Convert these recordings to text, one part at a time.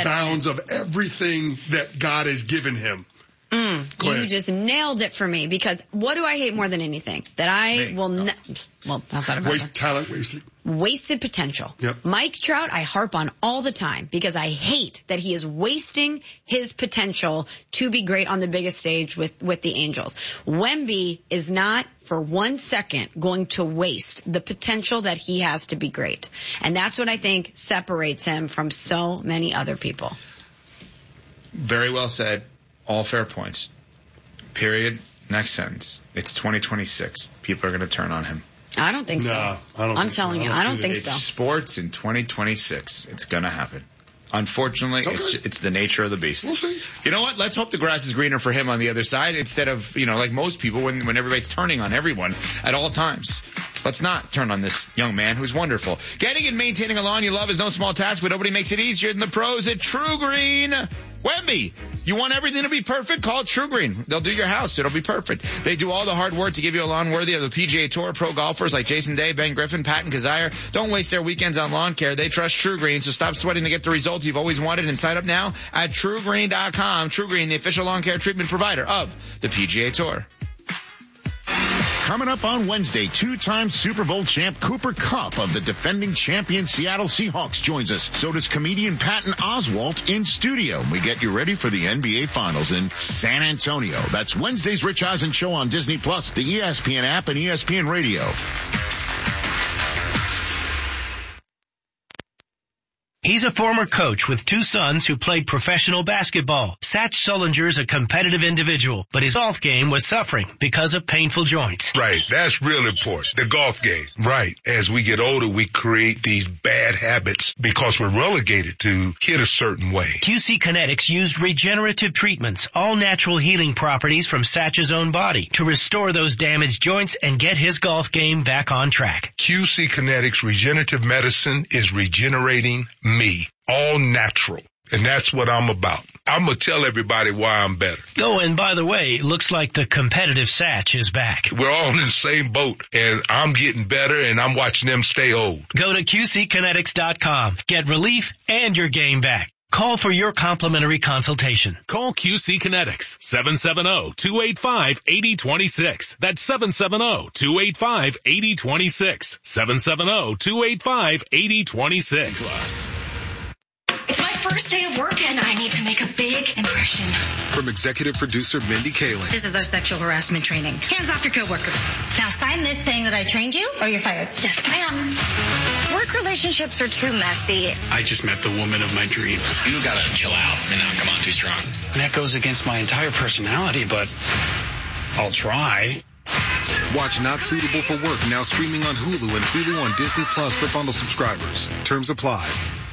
bounds of everything that God has given him. You just nailed it for me, because what do I hate more than anything? That I will well, how's that about talent wasted. Wasted potential. Yep. Mike Trout, I harp on all the time because I hate that he is wasting his potential to be great on the biggest stage with the Angels. Wemby is not for 1 second going to waste the potential that he has to be great. And that's what I think separates him from so many other people. Very well said. All fair points. Period. Next sentence. It's 2026. People are going to turn on him. I don't think so. No, I don't. I'm telling you, I don't think so. It's sports in 2026. It's going to happen. Unfortunately, it's the nature of the beast. We'll see. You know what? Let's hope the grass is greener for him on the other side instead of, like most people when everybody's turning on everyone at all times. Let's not turn on this young man who's wonderful. Getting and maintaining a lawn you love is no small task, but nobody makes it easier than the pros at True Green. Wemby, you want everything to be perfect? Call True Green. They'll do your house. It'll be perfect. They do all the hard work to give you a lawn worthy of the PGA Tour. Pro golfers like Jason Day, Ben Griffin, Patton Kazire don't waste their weekends on lawn care. They trust True Green, so stop sweating to get the results you've always wanted and sign up now at TrueGreen.com. True Green, the official lawn care treatment provider of the PGA Tour. Coming up on Wednesday, two-time Super Bowl champ Cooper Kupp of the defending champion Seattle Seahawks joins us. So does comedian Patton Oswalt in studio. We get you ready for the NBA Finals in San Antonio. That's Wednesday's Rich Eisen Show on Disney+, the ESPN app, and ESPN Radio. He's a former coach with two sons who played professional basketball. Satch Sullinger's a competitive individual, but his golf game was suffering because of painful joints. Right. That's real important. The golf game. Right. As we get older, we create these bad habits because we're relegated to hit a certain way. QC Kinetics used regenerative treatments, all natural healing properties from Satch's own body, to restore those damaged joints and get his golf game back on track. QC Kinetics regenerative medicine is regenerating me, all natural. And that's what I'm about. I'm going to tell everybody why I'm better. Oh, and by the way, looks like the competitive Satch is back. We're all in the same boat, and I'm getting better, and I'm watching them stay old. Go to QCKinetics.com. Get relief and your game back. Call for your complimentary consultation. Call QC Kinetics, 770-285-8026. That's 770-285-8026. 770-285-8026. It's my first day of work and I need to make a big impression. From executive producer Mindy Kaling. This is our sexual harassment training. Hands off your coworkers. Now sign this saying that I trained you or you're fired. Yes, ma'am. Work relationships are too messy. I just met the woman of my dreams. You gotta chill out and not come on too strong. And that goes against my entire personality, but I'll try. Watch Not Suitable for Work now streaming on Hulu and Hulu on Disney Plus for bundle subscribers. Terms apply.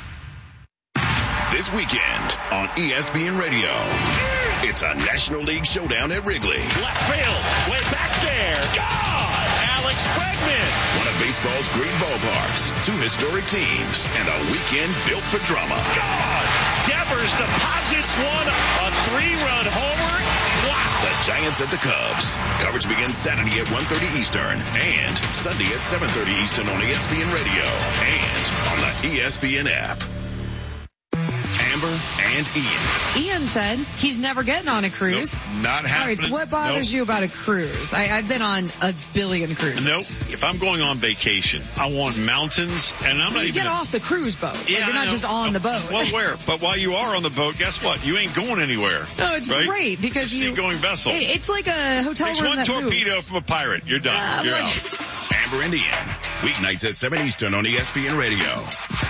This weekend on ESPN Radio, it's a National League showdown at Wrigley. Left field, way back there. God! Alex Bregman. One of baseball's great ballparks, two historic teams, and a weekend built for drama. God! Devers deposits one, a three-run homer. Wow! The Giants at the Cubs. Coverage begins Saturday at 1:30 Eastern and Sunday at 7:30 Eastern on ESPN Radio and on the ESPN app. Amber and Ian. Ian said he's never getting on a cruise. Nope, not happening. All right, so what bothers you about a cruise? I've been on a billion cruises. Nope. If I'm going on vacation, I want mountains, and I'm not even... You get off the cruise boat. Yeah, you're not just on the boat. Well, where? But while you are on the boat, guess what? You ain't going anywhere. No, it's right? great because it's a seagoing vessel. It's like a hotel Takes room one that torpedo moves. from a pirate. You're done. You're out. Amber and Ian. Weeknights at 7 Eastern on ESPN Radio.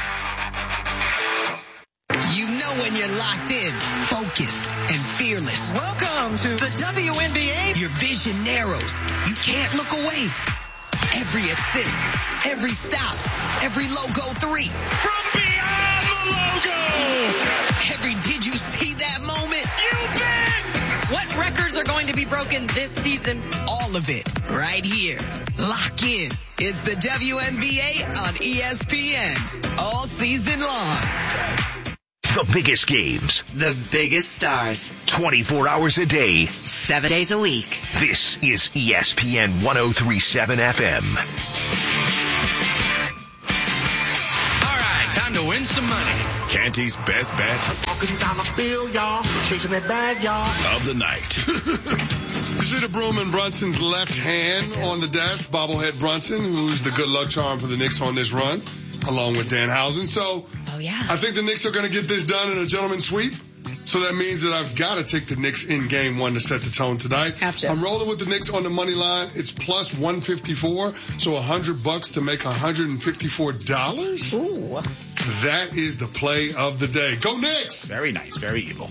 You know when you're locked in, focused, and fearless. Welcome to the WNBA. Your vision narrows. You can't look away. Every assist, every stop, every logo three. From beyond the logo. Every did you see that moment? You bet. What records are going to be broken this season? All of it right here. Lock in. It's the WNBA on ESPN. All season long. The biggest games. The biggest stars. 24 hours a day. 7 days a week. This is ESPN 103.7 FM. All right, time to win some money. Canty's best bet Walking down the field, y'all. Chasing that bag, y'all. of the night. You see the broom in Brunson's left hand on the desk, bobblehead Brunson, who's the good luck charm for the Knicks on this run, along with Danhausen. So I think the Knicks are going to get this done in a gentleman's sweep. So that means that I've got to take the Knicks in game one to set the tone tonight. I'm rolling with the Knicks on the money line. It's plus 154, so $100 to make $154. Ooh. That is the play of the day. Go Knicks! Very nice, very evil.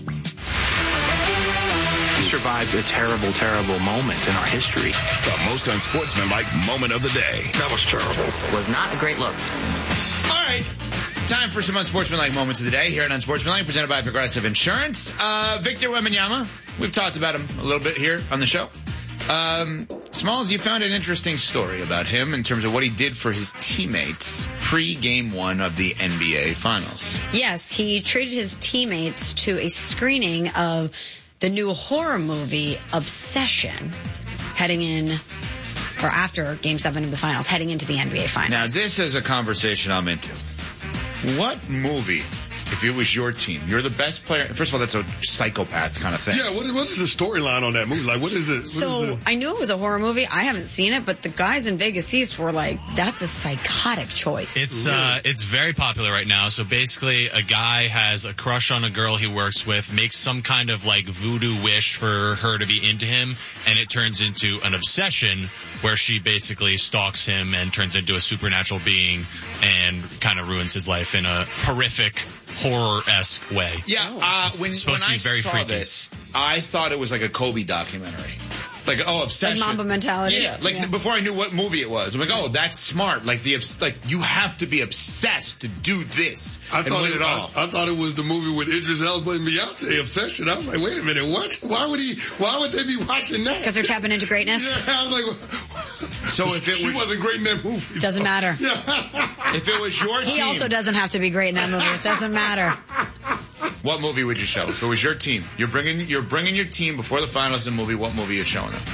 We survived a terrible, terrible moment in our history. The most unsportsmanlike moment of the day. That was terrible. Was not a great look. All right. Time for some unsportsmanlike moments of the day here at Unsportsmanlike, presented by Progressive Insurance. Victor Wembanyama, we've talked about him a little bit here on the show. Smalls, you found an interesting story about him in terms of what he did for his teammates pre-game one of the NBA Finals. Yes, he treated his teammates to a screening of the new horror movie Obsession heading in, or after Game 7 of the Finals, heading into the NBA Finals. Now, this is a conversation I'm into. What movie, if it was your team, you're the best player? First of all, that's a psychopath kind of thing. Yeah, what is the storyline on that movie? Like, what is it? I knew it was a horror movie. I haven't seen it, but the guys in Vegas East were like, that's a psychotic choice. It's very popular right now. So basically, a guy has a crush on a girl he works with, makes some kind of like voodoo wish for her to be into him, and it turns into an obsession where she basically stalks him and turns into a supernatural being and kind of ruins his life in a horrific, horror-esque way. Yeah, when I saw this, I thought it was like a Kobe documentary. Like, Obsession. Like Mamba Mentality. Yeah, before I knew what movie it was. I'm like, that's smart. Like, you have to be obsessed to do this and win it all. I thought it was the movie with Idris Elba and Beyonce, Obsession. I was like, wait a minute, what? Why would they be watching that? Because they're tapping into greatness? Yeah, I was like, so if she wasn't great in that movie. Doesn't matter. If it was your team. He also doesn't have to be great in that movie. It doesn't matter. What movie would you show? If it was your team, you're bringing your team before the finals in movie. What movie are you showing them?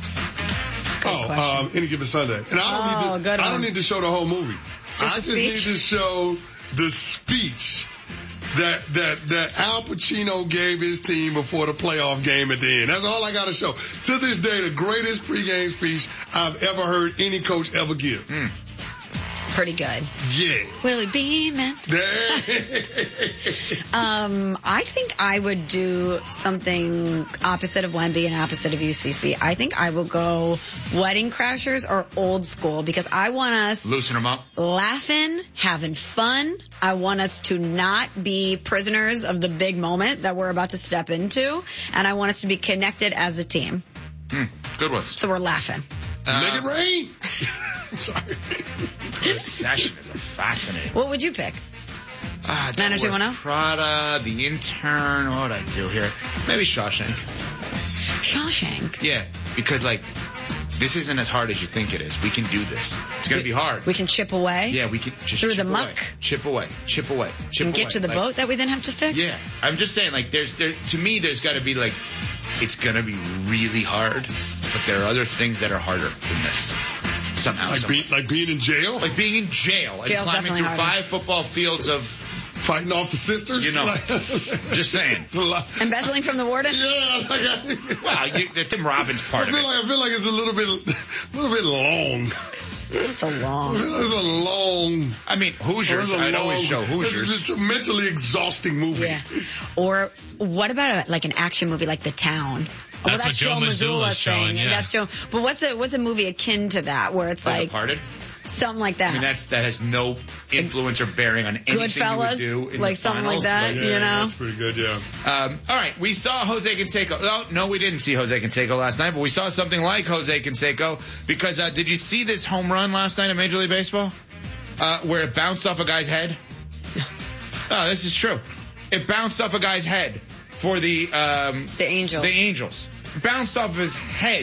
Any Given Sunday. And I don't need to show the whole movie. I just need to show the speech that Al Pacino gave his team before the playoff game at the end. That's all I got to show. To this day, the greatest pregame speech I've ever heard any coach ever give. Pretty good. Yeah. Willie Beeman. I think I would do something opposite of Wemby and opposite of UCC. I think I will go Wedding Crashers or Old School because I want us loosen them up, laughing, having fun. I want us to not be prisoners of the big moment that we're about to step into, and I want us to be connected as a team. Good ones. So we're laughing. Make it rain. Sorry. Obsession is fascinating. What would you pick? 90210? Prada, The Intern. What would I do here? Maybe Shawshank. Shawshank? Yeah, because this isn't as hard as you think it is. We can do this. It's going to be hard. We can chip away? Yeah, we can just through chip the away. muck? Chip away. And get to the boat that we then have to fix? Yeah. I'm just saying, to me, there's got to be it's going to be really hard, but there are other things that are harder than this. Somehow. Like being in jail? Like being in jail. Like Jail's climbing through harder. 5 football fields of fighting off the sisters? Just saying. Embezzling from the warden? Yeah. Well, the Tim Robbins part of it. I feel like it's a little bit long. It's a long. It's a long. I mean, Hoosiers. I'd always show Hoosiers. It's a mentally exhausting movie. Yeah. Or what about an action movie like The Town? That's what Joe Mazzulla's showing. Yeah. That's Joe. But what's a movie akin to that where it's like Departed? Something like that. I mean, that has no influence or bearing on anything Goodfellas, you would do in like the something finals. like that. That's pretty good. Yeah. All right, we saw Jose Canseco. No, we didn't see Jose Canseco last night, but we saw something like Jose Canseco because did you see this home run last night in Major League Baseball where it bounced off a guy's head? Oh, this is true. It bounced off a guy's head for the Angels. The Angels. Bounced off of his head.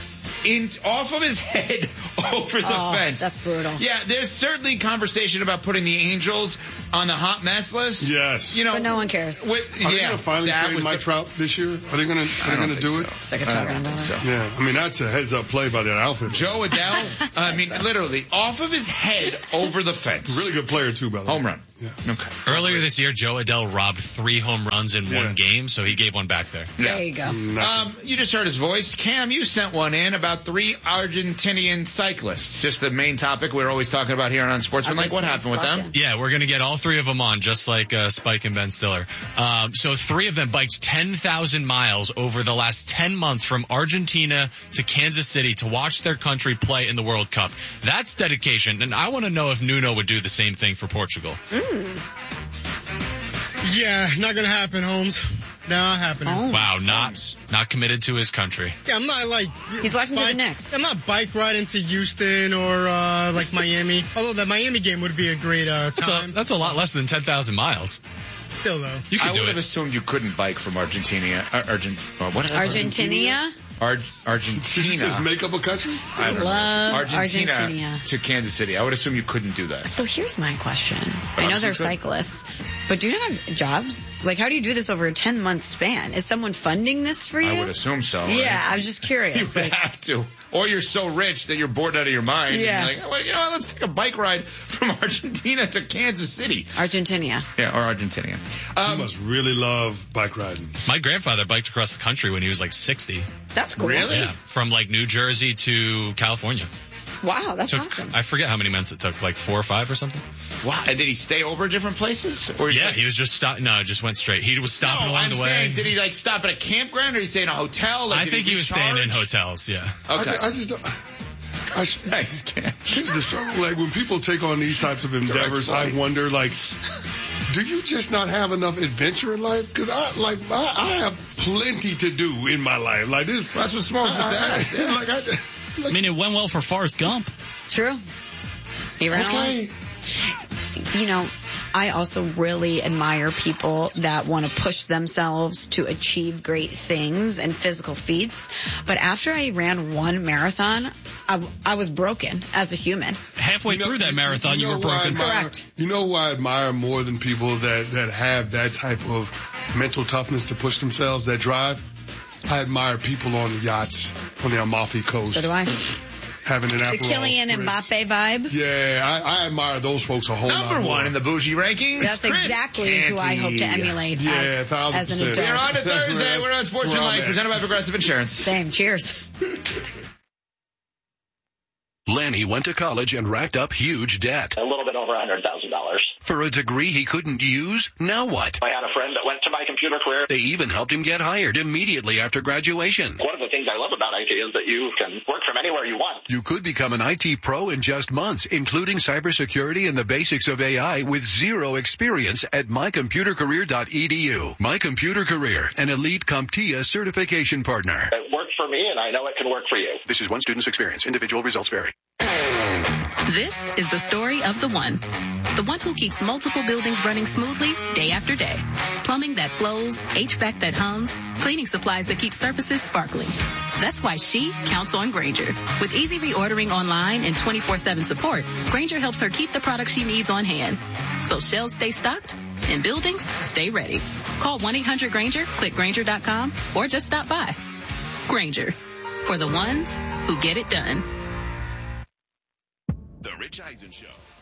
Off of his head over the fence. That's brutal. Yeah, there's certainly conversation about putting the Angels on the hot mess list. Yes. But no one cares. Are they going to finally trade Mike Trout this year? Are they going to do it? It's like a $2 so. Yeah. I mean, that's a heads-up play by that outfit. Joe Adele, literally, off of his head over the fence. Really good player, too, by the way. Home run. Okay. Earlier this year, Joe Adell robbed 3 home runs in one game, so he gave one back there. There you go. You just heard his voice. Cam, you sent one in about 3 Argentinian cyclists. Just the main topic we're always talking about here on Sportsmanlike. What happened with them? Yeah, we're going to get all 3 of them on, just like Spike and Ben Stiller. So 3 of them biked 10,000 miles over the last 10 months from Argentina to Kansas City to watch their country play in the World Cup. That's dedication, and I want to know if Nuno would do the same thing for Portugal. Yeah, not gonna happen, Holmes. Not happening. Wow, not committed to his country. Yeah, I'm not like... He's watching to the Knicks. I'm not bike riding to Houston or like Miami. Although that Miami game would be a great time. That's a lot less than 10,000 miles. Still, though. I would have assumed you couldn't bike from Argentina. Argentina? Argentina. Did you just make up a country? I don't Love know. Argentina Argentina to Kansas City. I would assume you couldn't do that. So here's my question. But I know they're could. cyclists, but do you not have jobs? Like, how do you do this over a 10-month span? Is someone funding this for you? I would assume so. Right? Yeah, I was just curious. You have to. Or you're so rich that you're bored out of your mind. Yeah. And you're like, well, you know, let's take a bike ride from Argentina to Kansas City. Argentina. Yeah, or Argentina. You must really love bike riding. My grandfather biked across the country when he was like 60. That's cool. Really? Yeah, from like New Jersey to California. Wow, that's awesome. I forget how many months it took, like 4 or 5 or something. Wow. And did he stay over at different places? Or he was just just went straight. He was stopping along the way. Saying, did he like stop at a campground or did he stay in a hotel? Like, I think he was staying in hotels, yeah. Okay. I just don't... Here's the struggle. Like, when people take on these types of endeavors, I wonder, like, do you just not have enough adventure in life? Because I have plenty to do in my life. Like this. That's what Smoke just asked. I mean, it went well for Forrest Gump. True. He ran okay. along. You know, I also really admire people that want to push themselves to achieve great things and physical feats. But after I ran one marathon, I was broken as a human. Halfway through that marathon, you were broken. Correct. You know who I admire more than people that have that type of mental toughness to push themselves, that drive? I admire people on the yachts on the Amalfi Coast. So do I. Having an The Aperol Kylian Spritz. Mbappe vibe. Yeah, I admire those folks a whole lot. Number 1 in the bougie rankings. That's Chris exactly who I hope to emulate. Yeah, as 1,000%. an adult. We're on a Thursday. We're on Sportsmanlike, presented by Progressive Insurance. Same. Cheers. Lanny went to college and racked up huge debt. A little bit over $100,000. For a degree he couldn't use, now what? I had a friend that went to My Computer Career. They even helped him get hired immediately after graduation. One of the things I love about IT is that you can work from anywhere you want. You could become an IT pro in just months, including cybersecurity and the basics of AI with zero experience at mycomputercareer.edu. My Computer Career, an elite CompTIA certification partner. It worked for me, and I know it can work for you. This is one student's experience. Individual results vary. This is the story of the one who keeps multiple buildings running smoothly day after day. Plumbing that flows, HVAC that hums, cleaning supplies that keep surfaces sparkling. That's why she counts on Grainger. With easy reordering online and 24/7 support, Grainger helps her keep the products she needs on hand. So shelves stay stocked and buildings stay ready. Call 1-800-GRAINGER, click Grainger.com, or just stop by. Grainger, for the ones who get it done. The Rich Eisen Show.